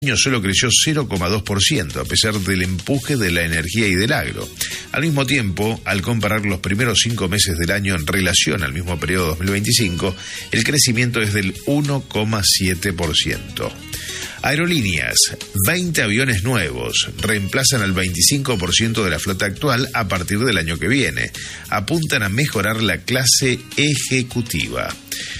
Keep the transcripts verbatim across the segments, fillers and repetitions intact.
año solo creció cero coma dos por ciento, a pesar del empuje de la energía y del agro. Al mismo tiempo, al comparar los primeros cinco meses del año en relación al mismo periodo dos mil veinticinco, el crecimiento es del uno coma siete por ciento. Aerolíneas, veinte aviones nuevos, reemplazan al veinticinco por ciento de la flota actual a partir del año que viene. Apuntan a mejorar la clase ejecutiva.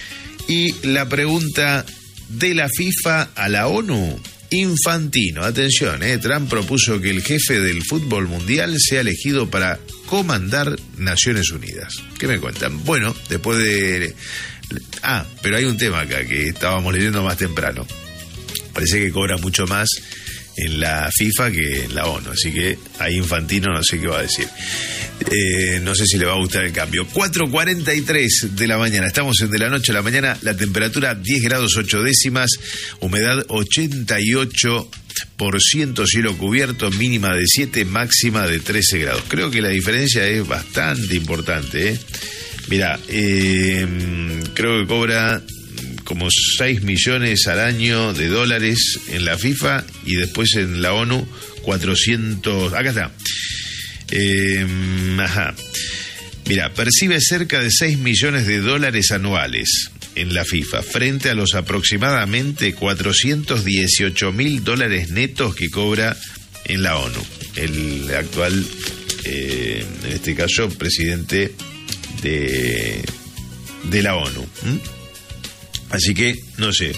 Y la pregunta de la FIFA a la ONU. Infantino, atención, eh, Trump propuso que el jefe del fútbol mundial sea elegido para comandar Naciones Unidas. ¿Qué me cuentan? Bueno, después de... Ah, pero hay un tema acá que estábamos leyendo más temprano. Parece que cobra mucho más en la FIFA que en la ONU, así que ahí Infantino no sé qué va a decir. Eh, no sé si le va a gustar el cambio. cuatro cuarenta y tres de la mañana, estamos en de la noche a la mañana, la temperatura diez grados ocho décimas, humedad ochenta y ocho por ciento, cielo cubierto, mínima de siete, máxima de trece grados. Creo que la diferencia es bastante importante, ¿eh? Mirá, eh, creo que cobra como seis millones al año de dólares en la FIFA y después en la ONU cuatrocientos. Acá está. Eh, ajá. Mira, percibe cerca de seis millones de dólares anuales en la FIFA, frente a los aproximadamente cuatrocientos dieciocho mil dólares netos que cobra en la ONU. El actual, eh, en este caso, presidente de, de la ONU. ¿Mm? Así que, no sé,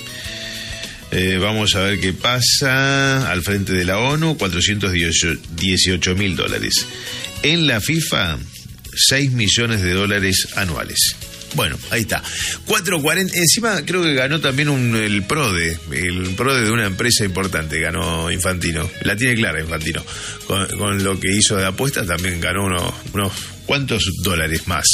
eh, vamos a ver qué pasa al frente de la ONU, cuatrocientos dieciocho mil dólares. En la FIFA, seis millones de dólares anuales. Bueno, ahí está. cuatro cuarenta, encima creo que ganó también un, el PRODE, el PRODE de una empresa importante, ganó Infantino. La tiene clara Infantino. Con, con lo que hizo de apuestas también ganó unos... unos ¿cuántos dólares más?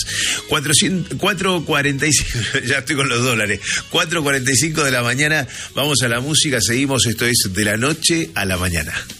cuatro cuarenta y cinco, ya estoy con los dólares. cuatro cuarenta y cinco de la mañana, vamos a la música, seguimos, esto es De la Noche a la Mañana.